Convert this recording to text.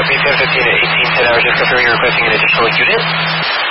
Northeast 1015 at 1810 hours, just confirming you're requesting an additional unit.